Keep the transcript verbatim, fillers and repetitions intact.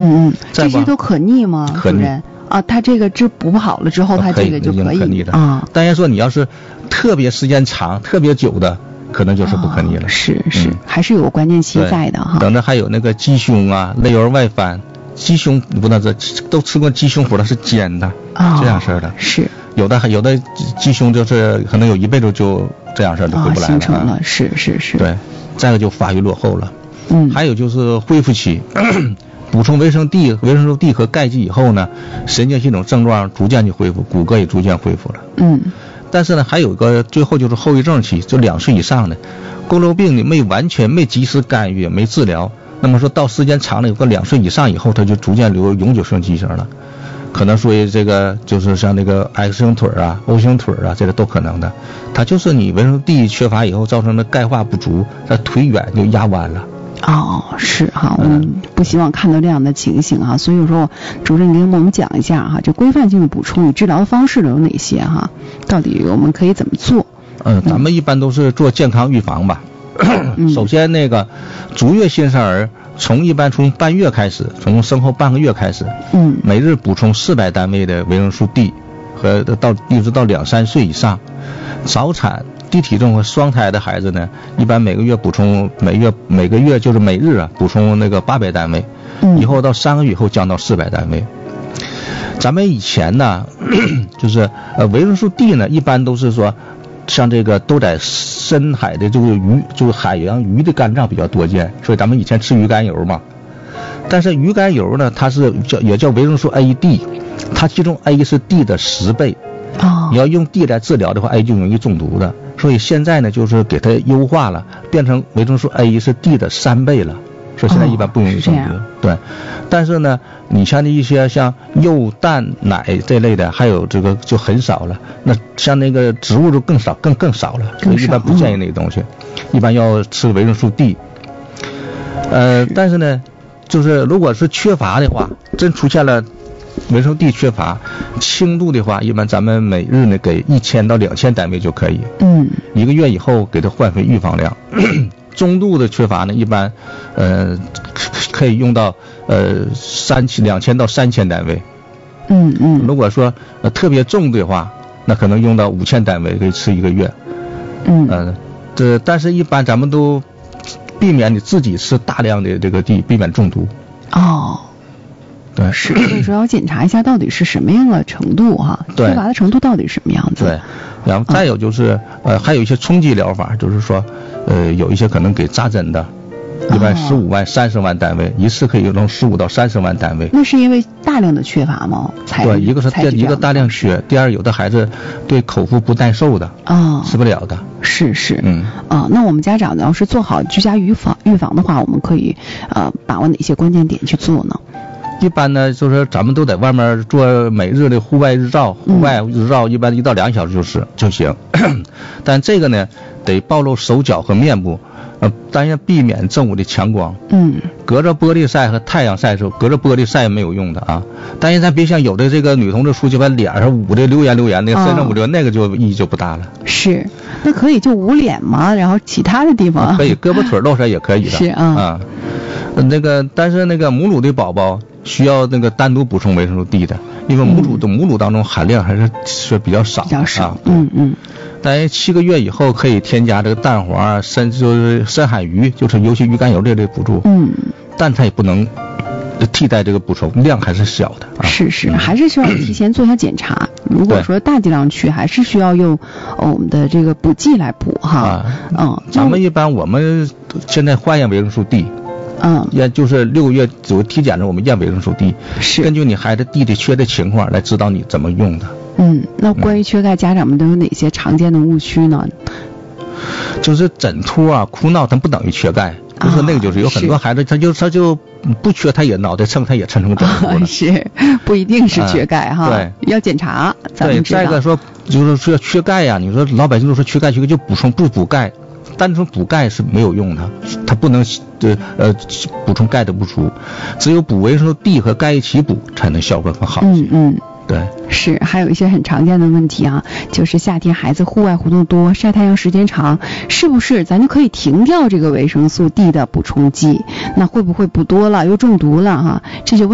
嗯嗯，这些都可逆吗？ 可逆啊，他这个治补好了之后，他这个就可以可逆的啊。 当然说你要是特别时间长、特别久的，可能就是不可逆了。 哦、是是、 嗯， 还是有个关键期在的哈。 等着还有那个鸡胸啊、内儿外翻，鸡胸你不知道这都吃过鸡胸脯，它是尖的，哦、这样式的。 是有的有的鸡胸就是可能有一辈子就这样式的回不来了、啊哦、 形成了，是是是。 对，再一个就发育落后了。 嗯， 还有就是恢复期。补充维生 D、维生素 D 和钙剂以后呢，神经系统症状逐渐就恢复，骨骼也逐渐恢复了。 嗯， 但是呢，还有一个最后就是后遗症期，就两岁以上的佝偻病，你没完全没及时干预，没治疗，那么说到时间长了，有个两岁以上以后，它就逐渐留永久性畸形了，可能属于这个就是像那个 X 型腿啊、O 型腿啊，这个都可能的。它就是你维生素 D 缺乏以后造成的钙化不足，它腿远就压弯了。 哦，是哈，我们不希望看到这样的情形哈，所以说主任给我们讲一下哈，这规范性的补充与治疗的方式都有哪些哈？到底我们可以怎么做？ 嗯，咱们一般都是做健康预防吧。嗯、首先那个足月新生儿，从一般从半月开始，从生后半个月开始， 嗯， 每日补充四百单位的维生素 D， 和到一直到两三岁以上，早产。低体重和双胎的孩子呢，一般每个月补充每月每个月就是每日啊补充那个八百单位，以后到三个月以后降到四百单位。咱们以前呢，就是呃维生素 D 呢，一般都是说，像这个都在深海的这个鱼，就是海洋鱼的肝脏比较多见，所以咱们以前吃鱼肝油嘛。但是鱼肝油呢，它是叫也叫维生素 A、D， 它其中 A 是 D 的十倍。 哦， 你要用 D 来治疗的话 ，A 就容易中毒的。所以现在呢，就是给它优化了，变成维生素 A 是 D 的三倍了，所以现在一般不容易中毒。哦、对，但是呢，你像一些像肉、蛋、奶这类的，还有这个就很少了。那像那个植物就更少，更更少了，所以一般不建议那个东西，嗯、一般要吃维生素 D。呃，但是呢，就是如果是缺乏的话，真出现了。维生素 D 缺乏，轻度的话，一般咱们每日呢给一千到两千单位就可以。 嗯， 一个月以后给它换回预防量。中度的缺乏呢，一般呃可以用到呃三千两千到三千单位。 嗯嗯。 如果说呃特别重的话，那可能用到五千单位，可以吃一个月。 嗯。 呃，这但是一般咱们都避免你自己吃大量的这个 D， 避免中毒。 哦。 对， 是，所以说要检查一下到底是什么样的程度哈，缺乏的程度到底什么样子。 对，然后再有就是、嗯、呃，还有一些冲击疗法，就是说呃，有一些可能给扎针的，一般十五万、三十万单位，一次可以用十五到三十万单位。 那是因为大量的缺乏吗？才对，一个是一个大量缺，第二有的孩子对口服不耐受的， 啊、哦， 吃不了的。 是是， 嗯啊，那我们家长要是做好居家预防预防的话，我们可以呃把握哪些关键点去做呢？ 一般呢，就是咱们都在外面做每日的户外日照，户外日照一般一到两小时就是就行。但这个呢，得暴露手脚和面部，呃，当然避免正午的强光。 嗯， 隔着玻璃晒和太阳晒的时候，隔着玻璃晒没有用的啊。但是咱别像有的这个女同志出去把脸上捂的溜圆溜圆的，身上捂溜，那个就意义就不大了。 是，那可以就捂脸吗？然后其他的地方、 啊、可以，胳膊腿露出来也可以的。 是啊。 啊，那个但是那个母乳的宝宝需要那个单独补充维生素 D 的，因为母乳的、嗯、母乳当中含量还是是比较少， 比较少。 啊、 嗯嗯。 但是七个月以后可以添加这个蛋黄、深就是深海鱼，就是尤其鱼肝油这类补助。 嗯。但它也不能替代这个补充，量还是小的。啊、 是是，还是需要提前做一下检查。如果说大剂量去，还是需要用我们的这个补剂来补哈。 啊、 嗯。 咱们一般我们现在化验维生素 D。 嗯， 验就是六个月有体检的，我们验维生素 D， 是根据你孩子 D 的缺的情况来指导你怎么用的。 嗯，那关于缺钙，家长们都有哪些常见的误区呢？ 就是枕秃啊、哭闹，它不等于缺钙。就是那个，就是有很多孩子，他就他就不缺，他也脑袋蹭，他也蹭成枕秃了。 是，不一定是缺钙哈。 对， 要检查。 对，再一个说就是说缺钙呀，你说老百姓都说缺钙，缺钙就补充不补钙。单纯补钙是没有用的，它不能呃呃补充钙的不足，只有补维生素 D 和钙一起补才能效果更好。 嗯嗯， 对。 是，还有一些很常见的问题啊，就是夏天孩子户外活动多，晒太阳时间长，是不是咱就可以停掉这个维生素 D 的补充剂？那会不会补多了又中毒了哈？这些问